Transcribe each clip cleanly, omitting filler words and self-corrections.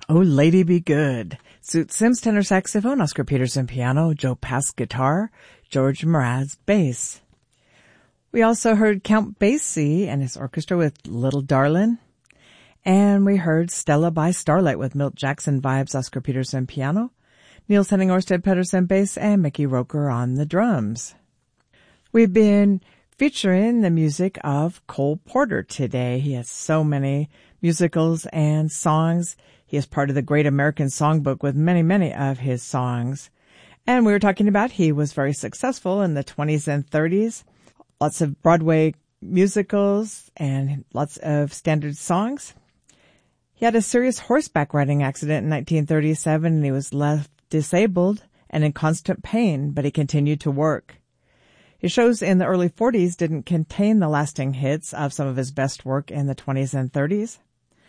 Oh, Lady Be Good. Soot Sims tenor saxophone, Oscar Peterson piano, Joe Pass guitar, George Mraz bass. We also heard Count Basie and his orchestra with Little Darlin'. And we heard Stella by Starlight with Milt Jackson vibes, Oscar Peterson piano, Niels Henning Orsted Pedersen bass, and Mickey Roker on the drums. We've been featuring the music of Cole Porter today. He has so many musicals and songs. He is part of the Great American Songbook with many, many of his songs. And we were talking about he was very successful in the 20s and 30s. Lots of Broadway musicals and lots of standard songs. He had a serious horseback riding accident in 1937 and he was left disabled and in constant pain, but he continued to work. His shows in the early 40s didn't contain the lasting hits of some of his best work in the 20s and 30s.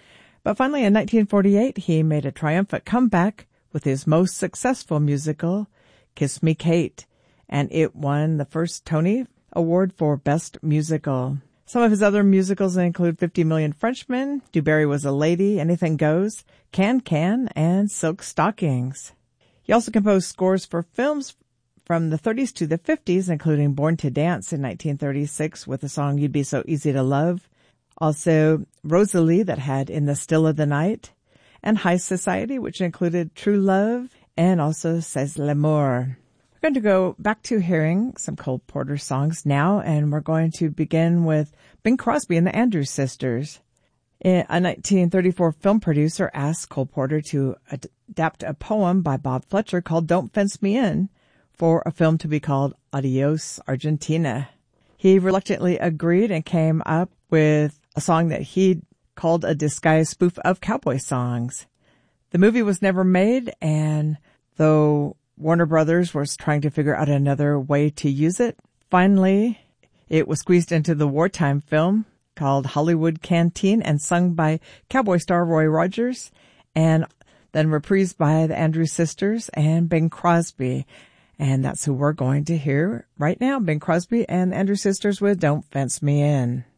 But finally, in 1948, he made a triumphant comeback with his most successful musical, Kiss Me, Kate, and it won the first Tony Award for Best Musical. Some of his other musicals include 50 Million Frenchmen, Du Barry Was a Lady, Anything Goes, Can, and Silk Stockings. He also composed scores for films from the 30s to the 50s, including Born to Dance in 1936 with the song You'd Be So Easy to Love. Also Rosalie that had In the Still of the Night, and High Society, which included True Love, and also C'est l'Amour. We're going to go back to hearing some Cole Porter songs now, and we're going to begin with Bing Crosby and the Andrews Sisters. A 1934 film producer asked Cole Porter to adapt a poem by Bob Fletcher called Don't Fence Me In for a film to be called Adios, Argentina. He reluctantly agreed and came up with a song that he called a disguised spoof of cowboy songs. The movie was never made, and though Warner Brothers was trying to figure out another way to use it, finally it was squeezed into the wartime film called Hollywood Canteen and sung by cowboy star Roy Rogers, and then reprised by the Andrews Sisters and Bing Crosby. And that's who we're going to hear right now, Bing Crosby and the Andrews Sisters with Don't Fence Me In.